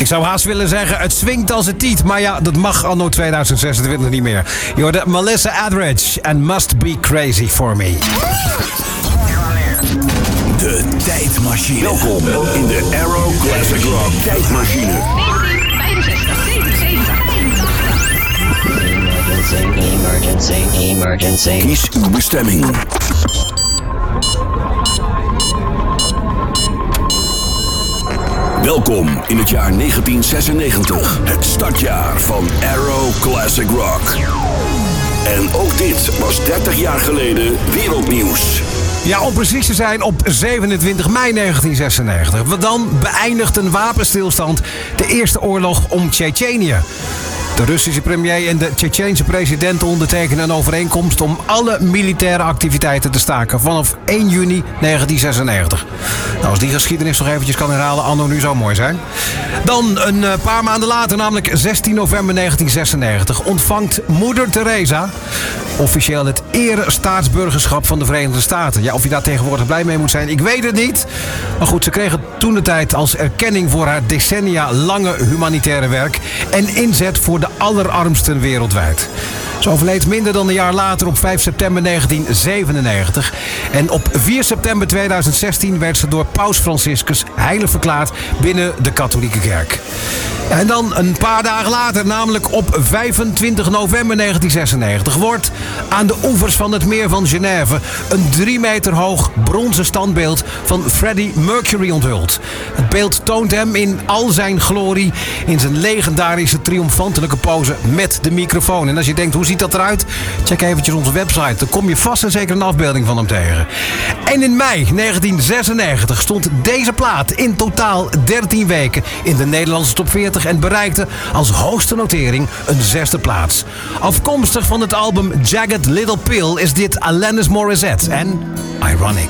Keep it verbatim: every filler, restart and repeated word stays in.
Ik zou haast willen zeggen, het swingt als het tiet. Maar ja, dat mag anno tweeduizend zesentwintig niet meer. Je hoorde Melissa Etheridge en Must Be Crazy For Me. De tijdmachine. Welkom in de Aero Classic Rock tijdmachine. Emergency, emergency, emergency. Kies uw bestemming. Welkom in het jaar negentien zesennegentig, het startjaar van Aero Classic Rock. En ook dit was dertig jaar geleden wereldnieuws. Ja, om precies te zijn op zevenentwintig mei negentien zesennegentig. Want dan beëindigt een wapenstilstand de eerste oorlog om Tsjetsjenië. De Russische premier en de Tsjetsjeense president ondertekenen een overeenkomst om alle militaire activiteiten te staken vanaf één juni negentien zesennegentig. Nou, als die geschiedenis nog eventjes kan herhalen, anno nu zou mooi zijn. Dan een paar maanden later, namelijk zestien november negentien zesennegentig, ontvangt moeder Teresa officieel het ere-staatsburgerschap van de Verenigde Staten. Ja, of je daar tegenwoordig blij mee moet zijn, ik weet het niet. Maar goed, ze kregen toen de tijd als erkenning voor haar decennia lange humanitaire werk en inzet voor de allerarmsten wereldwijd. Ze overleed minder dan een jaar later op vijf september negentien zevenennegentig. En op vier september tweeduizend zestien werd ze door paus Franciscus heilig verklaard binnen de katholieke kerk. En dan een paar dagen later, namelijk op vijfentwintig november negentien zesennegentig... wordt aan de oevers van het meer van Genève een drie meter hoog bronzen standbeeld van Freddie Mercury onthuld. Het beeld toont hem in al zijn glorie in zijn legendarische triomfantelijke pose met de microfoon. En als je denkt, hoe ziet dat eruit? Check eventjes onze website. Dan kom je vast en zeker een afbeelding van hem tegen. En in mei negentien zesennegentig stond deze plaat in totaal dertien weken in de Nederlandse top veertig en bereikte als hoogste notering een zesde plaats. Afkomstig van het album Jagged Little Pill is dit Alanis Morissette en Ironic.